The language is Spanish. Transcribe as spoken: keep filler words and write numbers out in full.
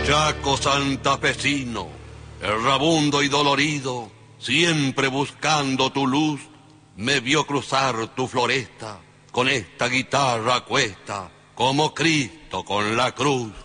Chaco santafesino, errabundo y dolorido, siempre buscando tu luz, me vio cruzar tu floresta con esta guitarra a cuesta, como Cristo con la cruz.